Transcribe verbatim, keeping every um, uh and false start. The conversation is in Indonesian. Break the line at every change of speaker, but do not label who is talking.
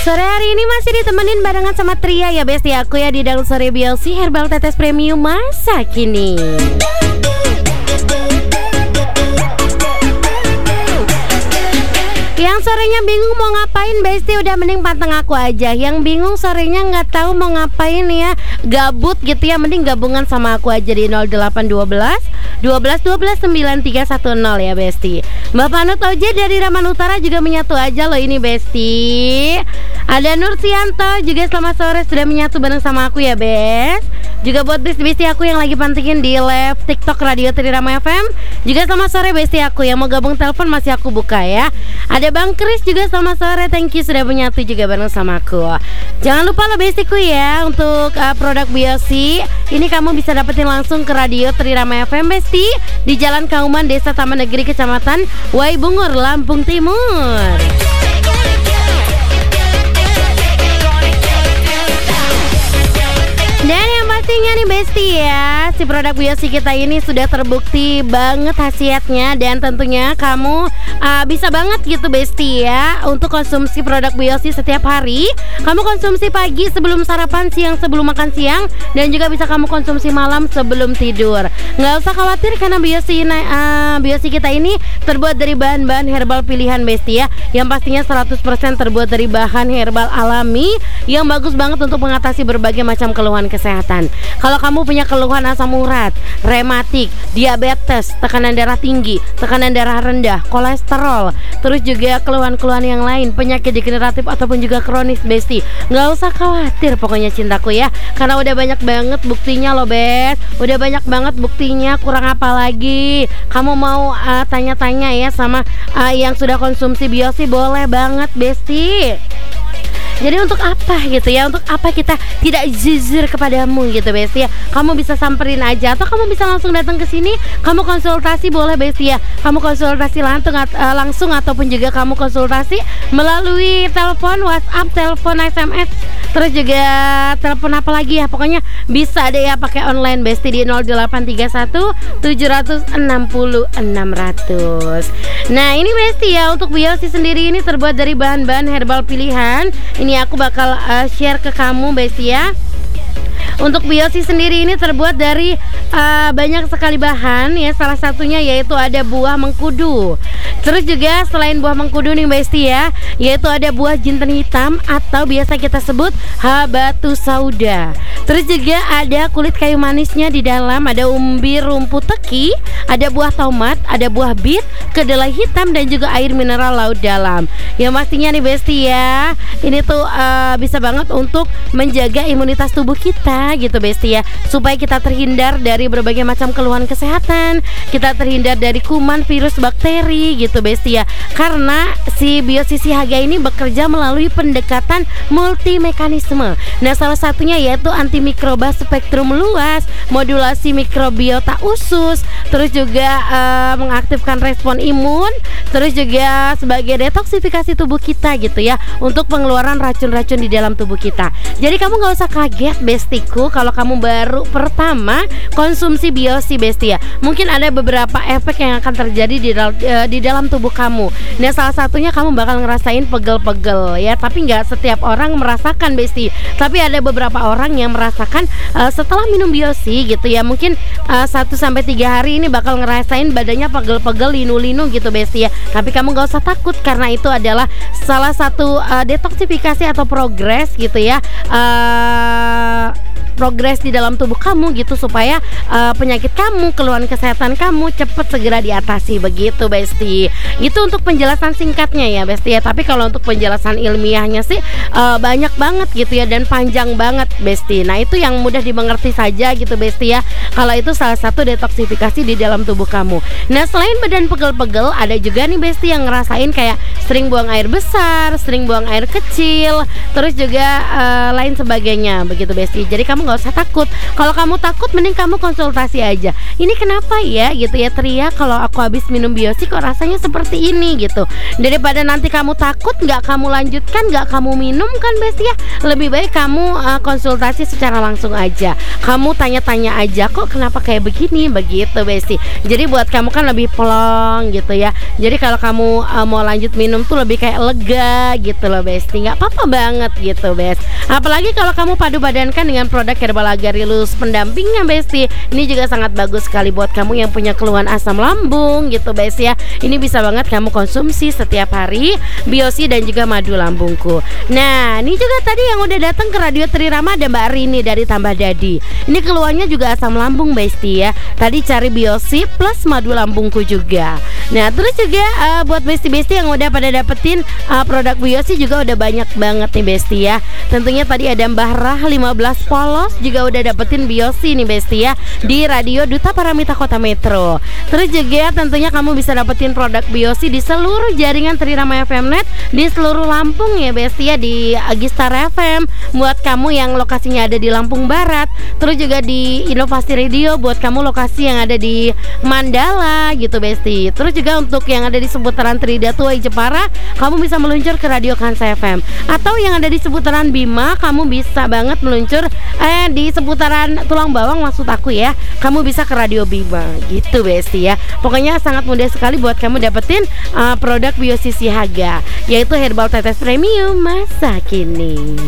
Sore hari ini masih ditemenin barengan sama Tria ya besti aku ya di dalam Sore B L C Herbal Tetes Premium masa kini. Yang sorenya bingung mau ngapain besti, udah mending panteng aku aja. Yang bingung sorenya nggak tahu mau ngapain ya, gabut gitu ya, mending gabungan sama aku aja di nol delapan satu dua dua belas dua belas sembilan tiga satu nol ya besti. Mbak Panut Oje dari Raman Utara juga menyatu aja loh ini besti. Ada Nur Sianto juga selamat sore sudah menyatu bareng sama aku ya bes. Juga buat besti-besti aku yang lagi pantengin di live TikTok Radio Trirama F M, juga selamat sore besti aku yang mau gabung telepon masih aku buka ya. Ada Bang Kris juga selamat sore, thank you sudah menyatu juga bareng sama aku. Jangan lupa lo bestiku ya untuk uh, produk biosi ini kamu bisa dapetin langsung ke Radio Trirama F M besti di Jalan Kauman Desa Taman Negeri Kecamatan Waibungur Lampung Timur. Dan yang pastinya nih besti ya, si produk biosi kita ini sudah terbukti banget khasiatnya. Dan tentunya kamu uh, bisa banget gitu besti ya untuk konsumsi produk biosi setiap hari. Kamu konsumsi pagi sebelum sarapan, siang sebelum makan siang, dan juga bisa kamu konsumsi malam sebelum tidur. Nggak usah khawatir karena biosi, uh, biosi kita ini terbuat dari bahan-bahan herbal pilihan besti ya, yang pastinya seratus persen terbuat dari bahan herbal alami yang bagus banget untuk mengatasi berbagai macam keluhan kesehatan. Kalau kamu punya keluhan asam urat, rematik, diabetes, tekanan darah tinggi, tekanan darah rendah, kolesterol, terus juga keluhan-keluhan yang lain, penyakit degeneratif ataupun juga kronis besti, nggak usah khawatir pokoknya cintaku ya, karena udah banyak banget buktinya loh bes. Udah banyak banget buktinya, kurang apa lagi. Kamu mau uh, tanya-tanya ya sama uh, yang sudah konsumsi biosi, boleh banget besti. Jadi untuk apa gitu ya, untuk apa kita tidak jujur kepadamu gitu besti ya. Kamu bisa samperin aja atau kamu bisa langsung datang ke sini, kamu konsultasi boleh besti ya. Kamu konsultasi langsung, uh, langsung ataupun juga kamu konsultasi melalui telepon, WhatsApp, telepon, S M S, terus juga telepon apa lagi ya. Pokoknya bisa deh ya pakai online besti di nol delapan tiga satu tujuh enam nol enam nol nol. Nah ini besti ya, untuk biosi sendiri ini terbuat dari bahan-bahan herbal pilihan. Ini aku bakal uh, share ke kamu besti ya. Untuk biosi sendiri ini terbuat dari uh, banyak sekali bahan ya. Salah satunya yaitu ada buah mengkudu. Terus juga selain buah mengkudu nih besti ya, yaitu ada buah jinten hitam atau biasa kita sebut habatus sauda. Terus juga ada kulit kayu manisnya di dalam, ada umbi rumput teki, ada buah tomat, ada buah bit, kedelai hitam, dan juga air mineral laut dalam. Yang pastinya nih besti ya, ini tuh uh, bisa banget untuk menjaga imunitas tubuh kita gitu besti ya, supaya kita terhindar dari berbagai macam keluhan kesehatan, kita terhindar dari kuman, virus, bakteri gitu besti ya. Karena si biosi Sihaga ini bekerja melalui pendekatan multi mekanisme. Nah salah satunya yaitu antimikroba spektrum luas, modulasi mikrobiota usus, terus juga uh, mengaktifkan respon imun, terus juga sebagai detoksifikasi tubuh kita gitu ya, untuk pengeluaran racun-racun di dalam tubuh kita. Jadi kamu gak usah kaget bestiku kalau kamu baru pertama konsumsi biosi besti ya. Mungkin ada beberapa efek yang akan terjadi di, dal- uh, di dalam tubuh kamu. Nah salah satunya kamu bakal ngerasain pegel-pegel ya, tapi nggak setiap orang merasakan besti. Tapi ada beberapa orang yang merasakan uh, setelah minum biosi gitu ya, mungkin uh, satu sampai tiga hari ini bakal ngerasain badannya pegel-pegel, linu-linu gitu besti ya. Tapi kamu nggak usah takut karena itu adalah salah satu uh, detoksifikasi atau progres gitu ya, uh, progres di dalam tubuh kamu gitu, supaya uh, penyakit kamu, keluhan kesehatan kamu cepet segera diatasi begitu besti. Itu untuk penjelasan singkatnya ya besti ya. Tapi kalau untuk penjelasan ilmiahnya sih uh, banyak banget gitu ya, dan panjang banget besti. Nah itu yang mudah dimengerti saja gitu besti ya, kalau itu salah satu detoksifikasi di dalam tubuh kamu. Nah selain badan pegel-pegel, ada juga nih besti yang ngerasain kayak sering buang air besar, sering buang air kecil, terus juga uh, lain sebagainya begitu besti. Jadi kamu kamu nggak usah takut. Kalau kamu takut mending kamu konsultasi aja. Ini kenapa ya gitu ya Tria, kalau aku habis minum Biosi kok rasanya seperti ini gitu. Daripada nanti kamu takut nggak kamu lanjutkan, nggak kamu minum kan Besti ya, lebih baik kamu uh, konsultasi secara langsung aja. Kamu tanya-tanya aja kok kenapa kayak begini begitu Besti. Jadi buat kamu kan lebih plong gitu ya. Jadi kalau kamu uh, mau lanjut minum tuh lebih kayak lega gitu loh Besti. Nggak apa-apa banget gitu Bes. Apalagi kalau kamu padu padankan dengan produk Herbal Agarylus pendampingnya Besti. Ini juga sangat bagus sekali buat kamu yang punya keluhan asam lambung gitu Bes ya. Ini bisa banget kamu konsumsi setiap hari Biosi dan juga madu lambungku. Nah ini juga tadi yang udah datang ke Radio Trirama ada Mbak Rini dari Tambah Dadi. Ini keluhannya juga asam lambung Besti ya. Tadi cari Biosi plus madu lambungku juga. Nah terus juga uh, buat Besti-Besti yang udah pada dapetin uh, produk Biosi juga udah banyak banget nih Besti ya. Tentunya tadi ada Mbah Rah lima belas polos juga udah dapetin Biosi nih Besti ya di Radio Duta Paramita Kota Metro. Terus juga tentunya kamu bisa dapetin produk Biosi di seluruh jaringan Trirama F M Net di seluruh Lampung ya Besti ya, di Agistar F M buat kamu yang lokasinya ada di Lampung Barat. Terus juga di Inovasi Radio buat kamu lokasi yang ada di Mandala gitu Besti. Terus juga untuk yang ada di seputaran Tridatu Jepara, kamu bisa meluncur ke Radio Kansa F M. Atau yang ada di seputaran Bima, kamu bisa banget meluncur eh di seputaran Tulang Bawang maksud aku ya. Kamu bisa ke Radio Bima gitu Besti ya. Pokoknya sangat mudah sekali buat kamu dapetin uh, produk Biosi Sihaga, yaitu Herbal Tetes Premium masa kini.